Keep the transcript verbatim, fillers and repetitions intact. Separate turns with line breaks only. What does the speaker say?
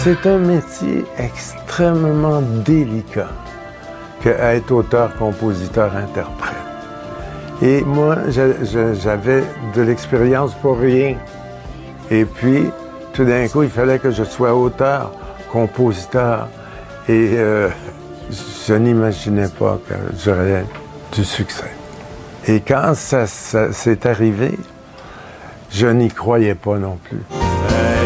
C'est un métier extrêmement délicat qu'être auteur, compositeur, interprète. Et moi, j'avais de l'expérience pour rien. Et puis, tout d'un coup, il fallait que je sois auteur, compositeur. Et euh, je n'imaginais pas que j'aurais du succès. Et quand ça, ça s'est arrivé, je n'y croyais pas non plus.